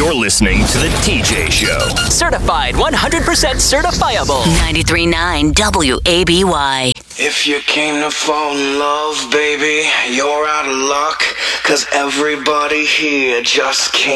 You're listening to The TJ Show. Certified 100% certifiable. 93.9 WABY. If you came to fall in love, baby, you're out of luck. 'Cause everybody here just can't.